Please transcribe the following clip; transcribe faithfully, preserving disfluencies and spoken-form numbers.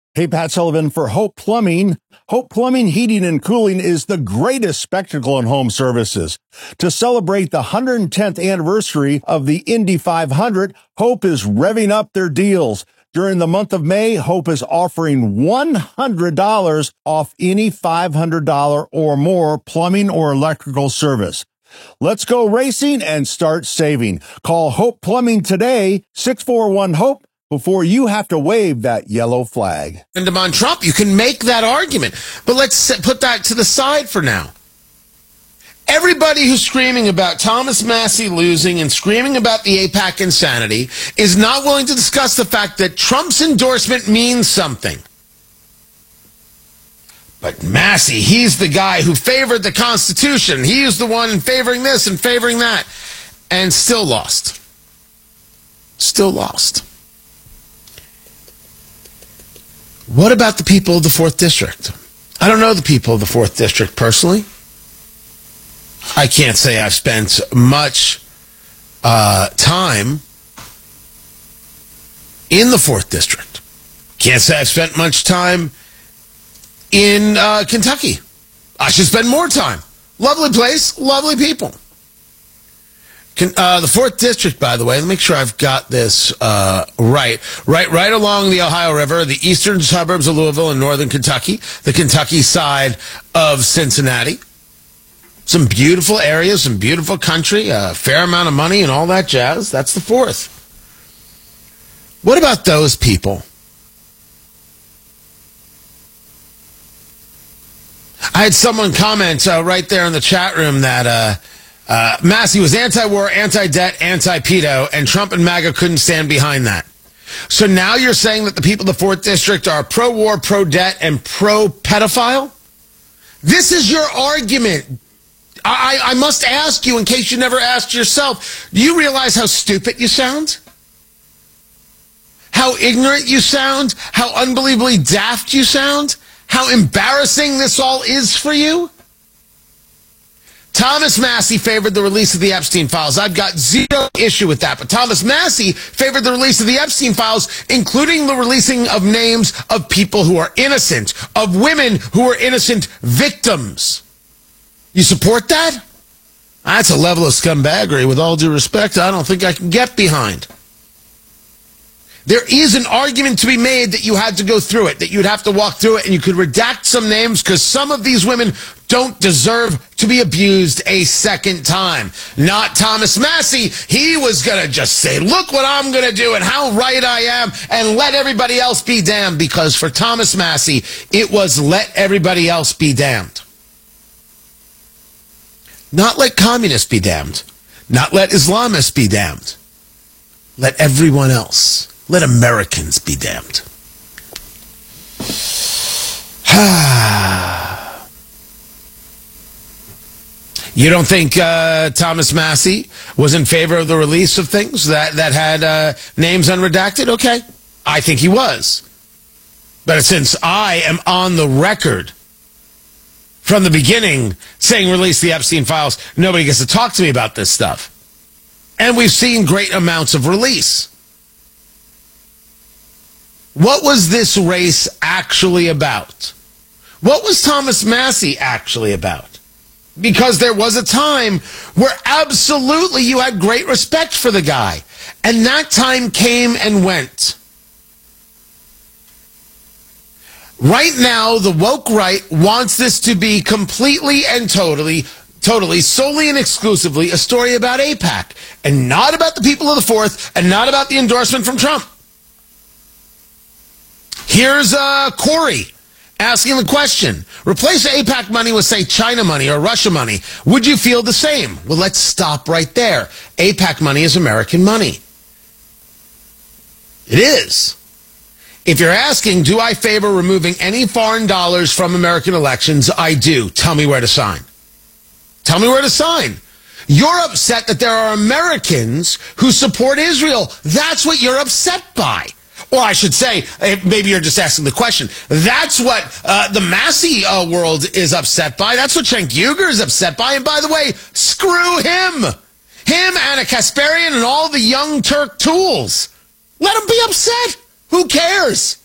Hey, Pat Sullivan for Hope Plumbing. Hope Plumbing, Heating, and Cooling is the greatest spectacle in home services. To celebrate the one hundred tenth anniversary of the Indy five hundred, Hope is revving up their deals. During the month of May, Hope is offering one hundred dollars off any five hundred dollars or more plumbing or electrical service. Let's go racing and start saving. Call Hope Plumbing today, six four one HOPE, before you have to wave that yellow flag. And on Trump, you can make that argument. But let's put that to the side for now. Everybody who's screaming about Thomas Massie losing and screaming about the AIPAC insanity is not willing to discuss the fact that Trump's endorsement means something. But Massie, he's the guy who favored the Constitution. He was the one favoring this and favoring that. And still lost. Still lost. What about the people of the fourth District? I don't know the people of the fourth District personally. I can't say I've spent much uh, time in the fourth District. Can't say I've spent much time in uh, Kentucky. I should spend more time. Lovely place, lovely people. Uh, the fourth District, by the way, let me make sure I've got this uh, right. Right right along the Ohio River, the eastern suburbs of Louisville and northern Kentucky, the Kentucky side of Cincinnati. Some beautiful areas, some beautiful country, a fair amount of money and all that jazz. That's the fourth. What about those people? I had someone comment uh, right there in the chat room that... Uh, Uh, Massie was anti-war, anti-debt, anti-pedo, and Trump and MAGA couldn't stand behind that. So now you're saying that the people of the fourth District are pro-war, pro-debt, and pro-pedophile? This is your argument. I, I must ask you, in case you never asked yourself, do you realize how stupid you sound? How ignorant you sound? How unbelievably daft you sound? How embarrassing this all is for you? Thomas Massie favored the release of the Epstein files. I've got zero issue with that. But Thomas Massie favored the release of the Epstein files, including the releasing of names of people who are innocent, of women who are innocent victims. You support that? That's a level of scumbaggery, with all due respect, I don't think I can get behind. There is an argument to be made that you had to go through it, that you'd have to walk through it, and you could redact some names because some of these women don't deserve to be abused a second time. Not Thomas Massie. He was going to just say, look what I'm going to do and how right I am, and let everybody else be damned, because for Thomas Massie, it was let everybody else be damned. Not let communists be damned. Not let Islamists be damned. Let everyone else. Let Americans be damned. You don't think uh, Thomas Massie was in favor of the release of things that, that had uh, names unredacted? Okay. I think he was. But since I am on the record from the beginning saying release the Epstein files, nobody gets to talk to me about this stuff. And we've seen great amounts of release. What was this race actually about? What was Thomas Massie actually about? Because there was a time where absolutely you had great respect for the guy. And that time came and went. Right now, the woke right wants this to be completely and totally, totally, solely and exclusively a story about AIPAC. And not about the people of the fourth, and not about the endorsement from Trump. Here's uh, Corey asking the question. Replace AIPAC money with, say, China money or Russia money. Would you feel the same? Well, let's stop right there. AIPAC money is American money. It is. If you're asking, do I favor removing any foreign dollars from American elections? I do. Tell me where to sign. Tell me where to sign. You're upset that there are Americans who support Israel. That's what you're upset by. Or I should say, maybe you're just asking the question. That's what uh, the Massie uh, world is upset by. That's what Cenk Uygur is upset by. And by the way, screw him. Him, Anna Kasparian, and all the young Turk tools. Let them be upset. Who cares?